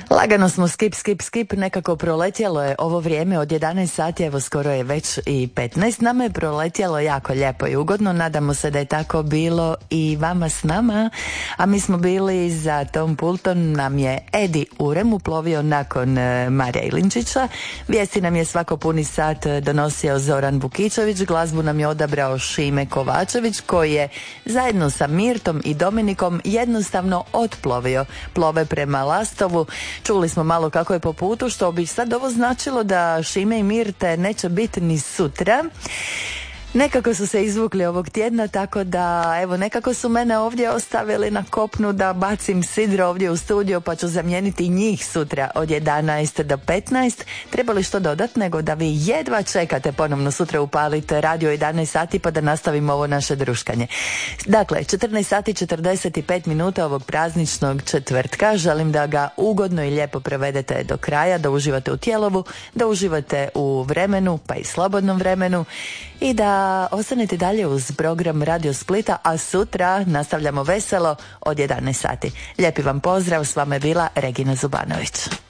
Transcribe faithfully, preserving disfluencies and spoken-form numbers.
Lagano smo skip, skip, skip, nekako proletjelo je ovo vrijeme od jedanaest sati, evo skoro je već i petnaest. Nama je proletjelo jako lijepo i ugodno, nadamo se da je tako bilo i vama s nama, a mi smo bili za tom pultom, nam je Edi Urem uplovio nakon uh, Marija Ilinčića, vijesti nam je svako puni sat donosio Zoran Vukičević, glazbu nam je odabrao Šime Kovačević koji je zajedno sa Mirtom i Dominikom jednostavno otplovio, plove prema Lastovu. Čuli smo malo kako je po putu, što bi sad ovo značilo da Šime i Mirte neće biti ni sutra. Nekako su se izvukli ovog tjedna, tako da evo nekako su mene ovdje ostavili na kopnu da bacim sidro ovdje u studio, pa ću zamijeniti njih sutra od jedanaest do petnaest. Treba li što dodat nego da vi jedva čekate ponovno sutra upalite radio jedanaest sati pa da nastavimo ovo naše druškanje. Dakle, četrnaest sati četrdeset pet minuta ovog prazničnog četvrtka. Želim da ga ugodno i lijepo provedete do kraja, da uživate u Tijelovu, da uživate u vremenu, pa i slobodnom vremenu i da ostanete dalje uz program Radio Splita, a sutra nastavljamo veselo od jedanaest sati. Lijepi vam pozdrav, s vama je bila Regina Zubanović.